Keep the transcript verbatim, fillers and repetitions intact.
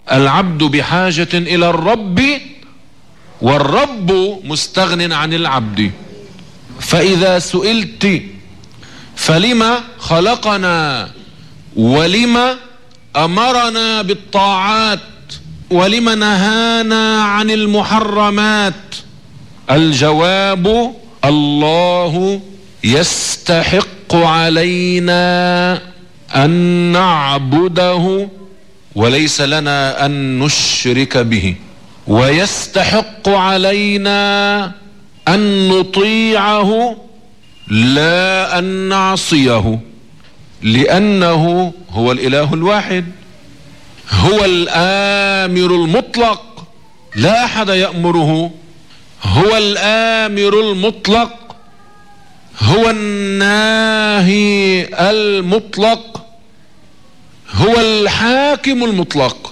العبد بحاجة إلى الرب والرب مستغن عن العبد. فإذا سئلت فلما خلقنا ولما أمرنا بالطاعات ولما نهانا عن المحرمات، الجواب الله يستحق علينا أن نعبده وليس لنا أن نشرك به، ويستحق علينا أن نطيعه لا أن نعصيه، لأنه هو الإله الواحد، هو الآمر المطلق لا أحد يأمره، هو الآمر المطلق، هو الناهي المطلق، هو الحاكم المطلق.